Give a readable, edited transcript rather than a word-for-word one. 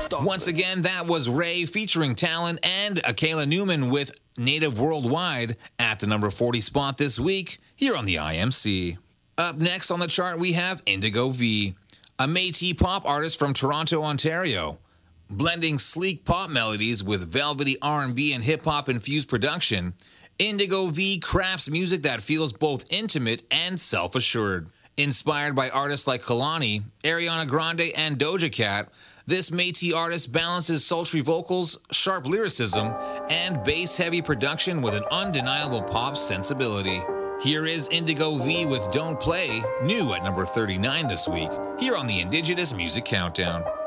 Once again, that was Ray featuring Talon and Akela Newman with Native Worldwide at the number 40 spot this week here on the IMC. Up next on the chart, we have Indigo V, a Métis pop artist from Toronto, Ontario. Blending sleek pop melodies with velvety R&B and hip-hop infused production, Indigo V crafts music that feels both intimate and self-assured. Inspired by artists like Kehlani, Ariana Grande, and Doja Cat, this Métis artist balances sultry vocals, sharp lyricism, and bass-heavy production with an undeniable pop sensibility. Here is Indigo V with Don't Play, new at number 39 this week, here on the Indigenous Music Countdown.